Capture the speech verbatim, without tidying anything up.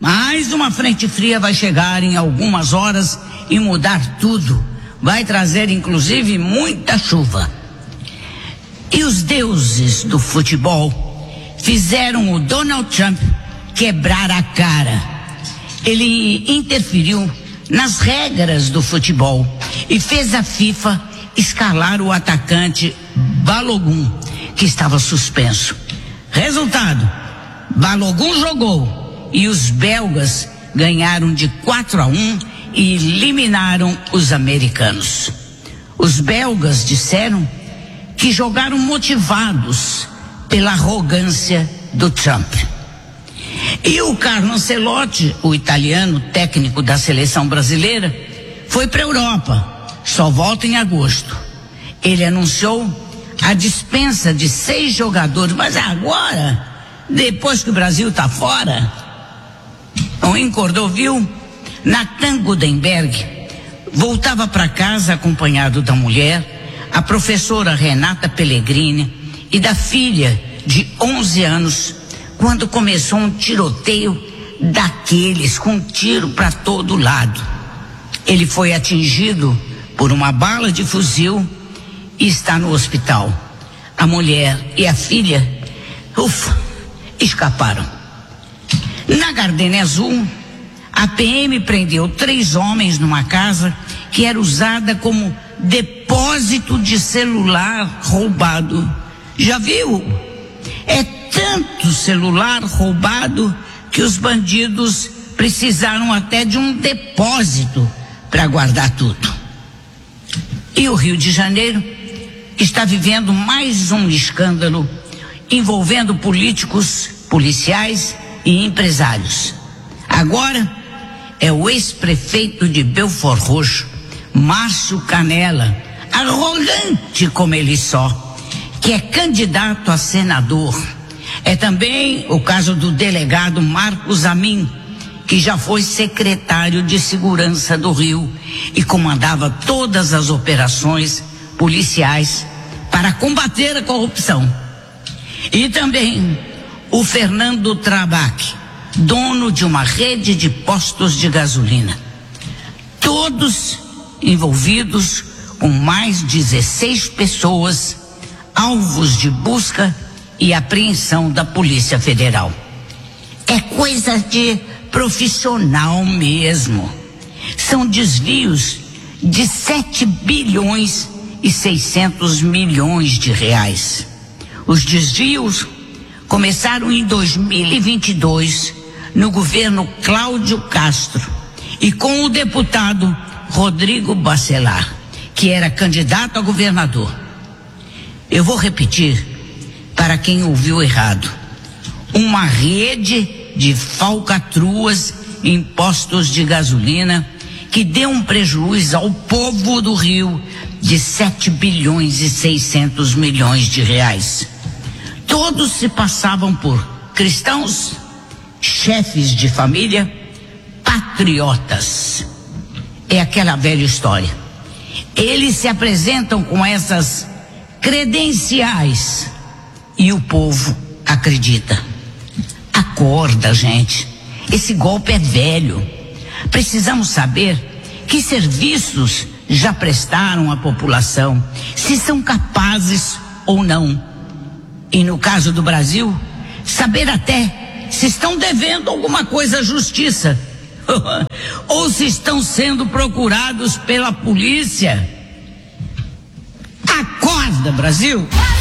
Mas uma frente fria vai chegar em algumas horas e mudar tudo. Vai trazer inclusive muita chuva. E os deuses do futebol fizeram o Donald Trump quebrar a cara. Ele interferiu nas regras do futebol e fez a FIFA escalar o atacante Balogun, que estava suspenso. Resultado: Balogun jogou e os belgas ganharam de quatro a um e eliminaram os americanos. Os belgas disseram que jogaram motivados pela arrogância do Trump. E o Carlo Ancelotti, o italiano técnico da seleção brasileira, foi para a Europa. Só volta em agosto. Ele anunciou a dispensa de seis jogadores, mas agora, depois que o Brasil está fora. Em Cordovil, Nathan Gudenberg voltava para casa acompanhado da mulher, a professora Renata Pellegrini, e da filha de onze anos, quando começou um tiroteio daqueles com tiro para todo lado. Ele foi atingido por uma bala de fuzil e está no hospital. A mulher e a filha, ufa, escaparam. Na Gardenia Azul, a P M prendeu três homens numa casa que era usada como depósito de celular roubado. Já viu? É tanto celular roubado que os bandidos precisaram até de um depósito para guardar tudo. E o Rio de Janeiro está vivendo mais um escândalo envolvendo políticos, policiais e empresários. Agora é o ex-prefeito de Belford Roxo, Márcio Canella, arrogante como ele só, que é candidato a senador. É também o caso do delegado Marcos Amin, que já foi secretário de Segurança do Rio e comandava todas as operações policiais para combater a corrupção. E também o Fernando Trabac, dono de uma rede de postos de gasolina. Todos envolvidos com mais dezesseis pessoas, alvos de busca e apreensão da Polícia Federal. É coisa de profissional mesmo. São desvios de sete bilhões e seiscentos milhões de reais. Os desvios começaram em dois mil e vinte e dois, no governo Cláudio Castro, e com o deputado Rodrigo Bacelar, que era candidato a governador. Eu vou repetir para quem ouviu errado: uma rede de falcatruas em postos de gasolina que deu um prejuízo ao povo do Rio de sete bilhões e seiscentos milhões de reais. Todos se passavam por cristãos, chefes de família, patriotas. É aquela velha história. Eles se apresentam com essas credenciais e o povo acredita. Acorda, gente. Esse golpe é velho. Precisamos saber que serviços já prestaram à população, se são capazes ou não. E no caso do Brasil, saber até se estão devendo alguma coisa à justiça ou se estão sendo procurados pela polícia. Acorda, Brasil!